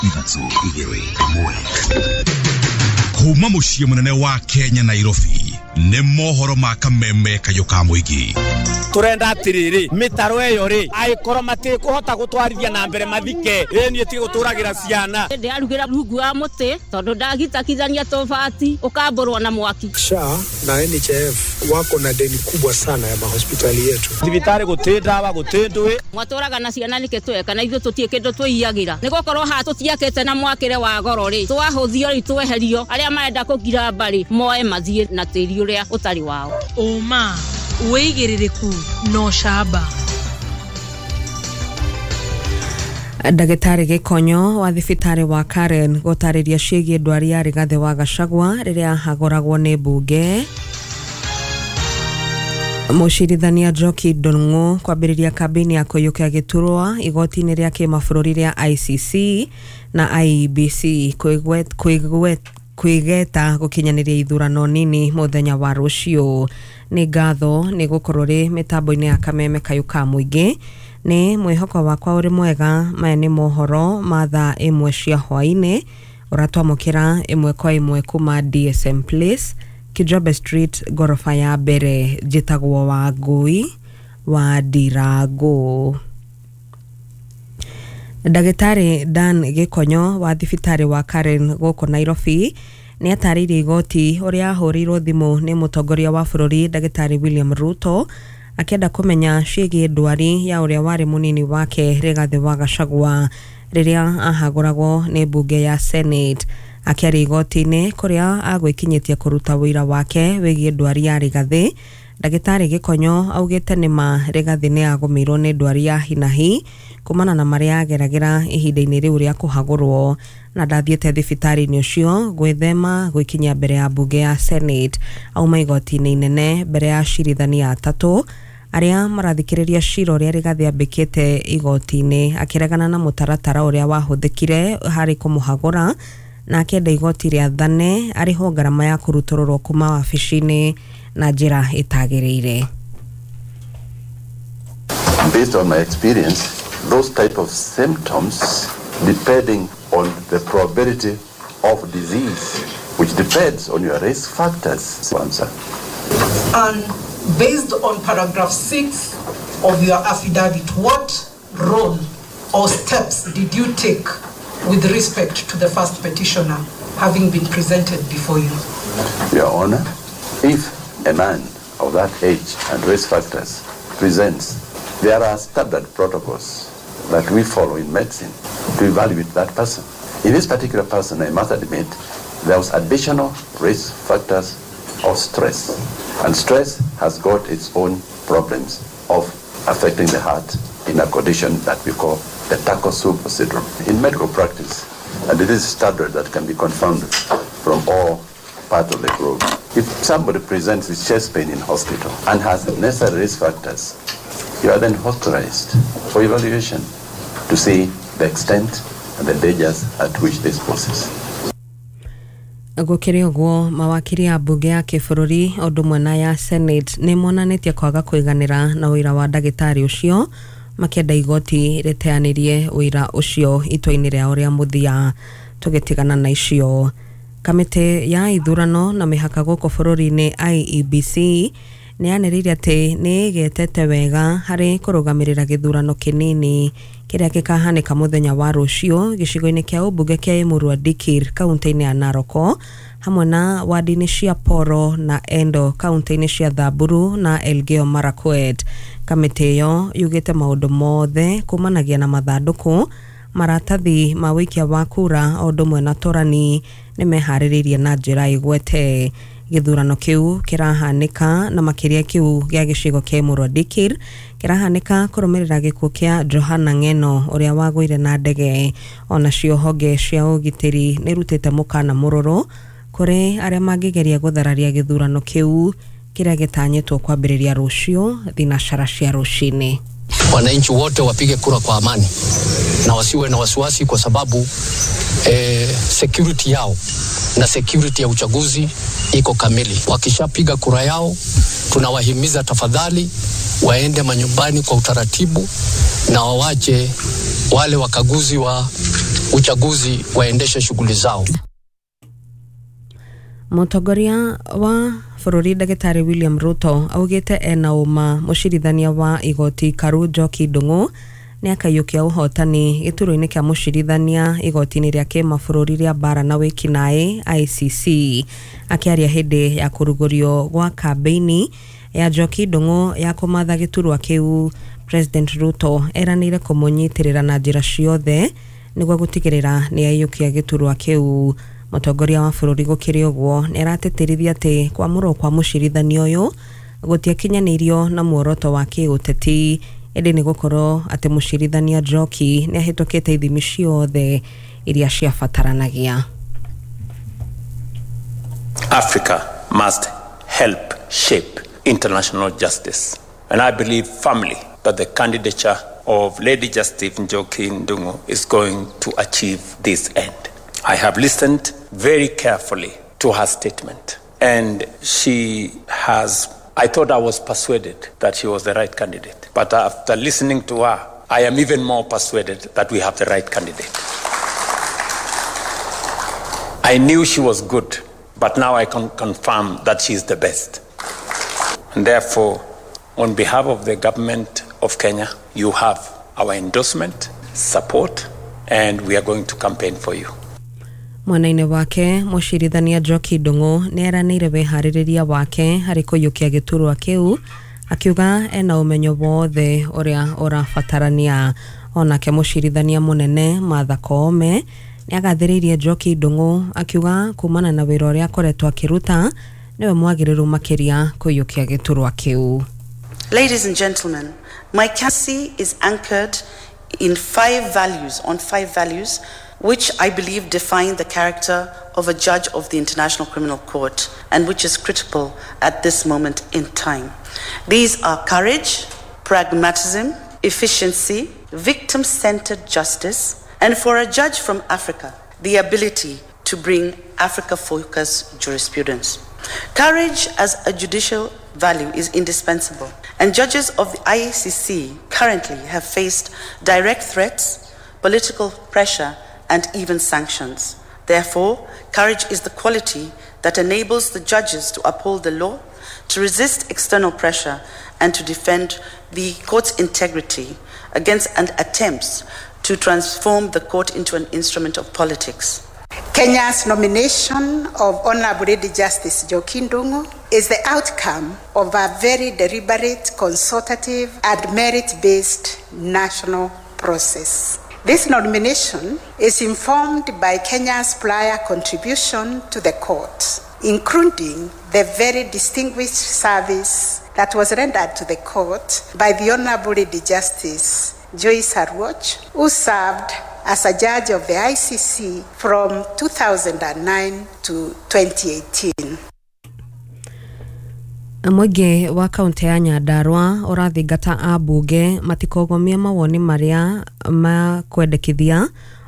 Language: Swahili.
Kuma muciĩ munene wa Kenya Nairobi nĩ mohoro ma kameme kayoka muigi turenda atiriri mitaro eyo ri aikoro matikuhota gutwarithia na mbere mathike ni eti guturagira ciana ndi arugira rungu wa muti tondu ndagitakithania tofati ukamburwa na mwaki SHA na NHIF wako na deni kubwa sana ya mahospitali yetu thibitari gutindawa gutindwi mwaturaga na ciana nike tweka na ithu tutie kindu twiyagira nigukorwo ha tutiakete na mwakire wa goro ri twahuthio ri tweherio aria marenda kugira bari moe mathie na tiri uria utari wao oma weigiririku no shaba Ndagĩtarĩ Gĩkonyo wa thibitari wa Karen gũtarĩria ciĩgiĩ ndwari ya Rigathĩ wa Gachagua rĩrĩa hagoragwo nĩ mbunge. Mũcirithania Njoki Ndung'u kwambĩrĩria kambĩini ya kũiyũkia gĩturwa igoti-inĩ rĩa kĩmabũrũri rĩa ICC na IEBC kwĩgeta gũkinyanĩria ithurano nini mũthenya wa rũciũ. Nĩ ngatho nĩ gũkorwo rĩ mĩtambo-inĩ ya kameme kayuka mũingĩ. Ni mwihoko wakwa uri mwega maya ni mohoro ma thaa imwe cia hwaini uratwamukira imwe kwa imwe kuma DSM Place Kijobe Street gorofa ya mbere jitagwo wa Ngui wa Dirago. Ndagĩtarĩ Dan Gĩkonyo wa thibitari wa Karen gũkũ Nairobi ni atarĩirie igoti uria ahũrirwo thimũ ni mũtongoria wa bũrũri Ndagĩtarĩ William Ruto akenda kumenya ciĩgiĩ ndwari ya uria wari munini wake Rigathĩ wa Gachagua rĩrĩa ahagũragwo nĩ mbunge ya Senate. Akĩaria igoti-inĩ kũrĩa agwĩkinyĩtie kũruta wĩra wake wĩgiĩ ndwari ya Rigathĩ, Ndagĩtarĩ Gĩkonyo augĩte nĩma Rigathĩ nĩ agũmĩirwo nĩ ndwari ya hinahi kumana na marĩa ageragĩra ihinda-inĩ rĩu rĩa kũhagũrwo na ndathiĩte thibitari-inĩ ũcio gwĩthema gwĩkinyia mbere ya mbunge ya Senate. Auma igoti-inĩ inene mbere ya acirithania atatũ aria marathikĩrĩria cira ũrĩa Rigathĩ ambĩkĩte igoti-inĩ akĩregana na mũtaratara ũrĩa wahuthĩkire harĩ kũmũhagũra na akenda igoti rĩathane arĩho ngarama ya kũrutũrũrwo kuma wabici-inĩ na njĩra ĩtagĩrĩire. Based on my experience, those type of symptoms, depending on the probability of disease, which depends on your risk factors. And based on paragraph 6 of your affidavit, what role or steps did you take with respect to the first petitioner having been presented before you? Your Honor, if a man of that age and risk factors presents, there are standard protocols that we follow in medicine to evaluate that person. In this particular person, I must admit, there was additional risk factors of stress. And stress has got its own problems of affecting the heart in a condition that we call the Takotsubo syndrome. In medical practice, and it is standard that can be confirmed from all parts of the globe, if somebody presents with chest pain in hospital and has the necessary risk factors, you are then hospitalized for evaluation to see the extent and the dangers at which this poses. Gũkĩrĩ ũguo mawakiri a mbunge ya kĩbũrũri ũndũ ũmwe na ya Senate nĩ monanĩtie kwaga kũiganĩra na wĩra wa ndagĩtarĩ ũcio makĩenda igoti rĩteanĩrie wĩra ũcio itua-inĩ rĩa ũrĩa mũthia. Tũgĩtigana na icio, kamĩtĩ ya ithurano na mĩhaka gũkũ bũrũri-inĩ IEBC nĩ yanĩrĩire atĩ nĩ ĩgetete wega harĩ kũrũgamĩrĩra gĩthurano kĩnini kĩrĩa gĩkahanĩka mũthenya wa rũciũ gĩcigo-inĩ kĩa ũmbunge kĩa Emurua Dikir kaunti-inĩ ya Narok hamwe na wadi-inĩ cia Poro na Endo kaunti-inĩ cia Thaburu na Elgeyo Marakwet. Kamĩtĩ ĩyo yugĩte maũndũ mothe kumanagia na mathandũkũ maratathi ma wĩikia wa kura o ũndũ ũmwe na torani nĩ meharĩrĩirie na njĩra ĩgwete. Gĩthurano kĩu kĩrahanĩka na makĩria kĩu gĩa gĩcigo kĩa Emurua Dikir kĩrahanĩka kũrũmĩrĩra gĩkuũ kĩa Johana Ng'eno ũrĩa wagũire na ndege. Onacio honge cia ũgitĩri nĩ rutĩte mũkana mũrũrũ kũrĩ arĩa mangĩgeria gũthararia gĩthurano kĩu kĩrĩa gĩtanyĩtwo kwambĩrĩria rũciũ thinacara cia rũcinĩ. Wananchi wote wapige kura kwa amani na wasiwe na wasiwasi kwa sababu security yao na security ya uchaguzi iko kamili. Wakishapiga kura yao, tunawahimiza tafadhali waende manyumbani kwa utaratibu na wawache wale wakaguzi wa uchaguzi waendeshe shughuli zao. Mũtongoria wa bũrũri Ndagĩtarĩ William Ruto augĩte ena ũma mũcirithania wa igoti Karu Njoki Ndung'u nĩ akayũkia ũhotani gĩturwa-inĩ kĩa mũcirithania igoti-inĩ rĩa kĩmabũrũri rĩa bara na wĩkinaĩ ICC. Akĩaria hĩndĩ ya kũrugũrio gwa kambeini ya Njoki Ndung'u ya kũmatha gĩturwa kĩu, President Ruto eranĩire kũmũnyitĩrĩra na njĩra ciothe nĩguo gũtigĩrĩra nĩ ayũkia gĩturwa kĩu. Mũtongoria wa bũrũri gũkĩrĩ ũguo nĩ aratĩtĩrithia atĩ kwamũrwo kwa mũcirithania ũyũ gũtiakinyanĩirio na muoroto wa kĩũteti, ĩndĩ nĩ gũkorwo atĩ mũcirithania Njoki nĩ ahĩtũkĩte ithimi ciothe iria ciabataranagia. Africa must help shape international justice, and I believe firmly that the candidature of Lady Justice Njoki Ndung'u is going to achieve this end. I have listened very carefully to her statement, and I thought I was persuaded that she was the right candidate. But after listening to her, I am even more persuaded that we have the right candidate. I knew she was good, but now I can confirm that she is the best. And therefore, on behalf of the government of Kenya, you have our endorsement, support, and we are going to campaign for you. Mwena-inĩ wake mũcirithania Njoki Ndung'u nĩ eranĩire wĩharĩrĩria wake harĩ kũiyũkia gĩturwa kĩu, akiuga ena ũmenyo wothe ũrĩa ũrabatarania. Onake mũcirithania mũnene Martha Koome nĩ agathĩrĩirie Njoki Ndung'u akiuga kumana na wĩra ũrĩa akoretwo akĩruta nĩwe mwagĩrĩru makĩria kũiyũkia gĩturwa kĩu. Ladies and gentlemen, my candidacy is anchored in five values which I believe define the character of a judge of the International Criminal Court and which is critical at this moment in time. These are courage, pragmatism, efficiency, victim-centered justice, and for a judge from Africa, the ability to bring Africa-focused jurisprudence. Courage as a judicial value is indispensable, and judges of the ICC currently have faced direct threats, political pressure, and even sanctions. Therefore, courage is the quality that enables the judges to uphold the law, to resist external pressure, and to defend the court's integrity against attempts to transform the court into an instrument of politics. Kenya's nomination of Honorable Lady Justice Njoki Ndung'u is the outcome of a very deliberate, consultative, and merit-based national process. This nomination is informed by Kenya's prior contribution to the court, including the very distinguished service that was rendered to the court by the Honorable Lady Justice Joyce Arwoch, who served as a judge of the ICC from 2009 to 2018. Mũingĩ wa kaunti ya Nyandarua ũrathingata ambunge matikogomia mawoni marĩa ma kwendekithia